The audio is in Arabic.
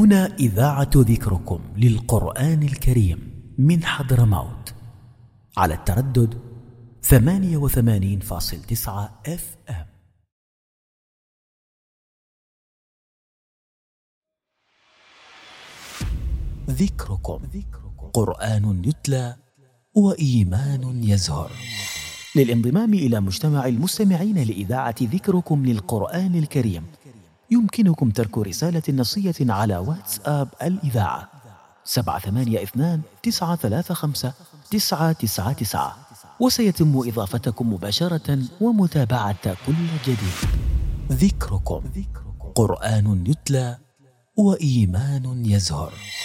هنا إذاعة ذكركم للقرآن الكريم من حضرموت على التردد 88.9 FM. ذكركم قرآن يتلى وإيمان يزهر. للانضمام إلى مجتمع المستمعين لإذاعة ذكركم للقرآن الكريم يمكنكم ترك رسالة نصية على واتساب الإذاعة 782-935-999، وسيتم إضافتكم مباشرة ومتابعة كل جديد. ذكركم قرآن يتلى وإيمان يزهر.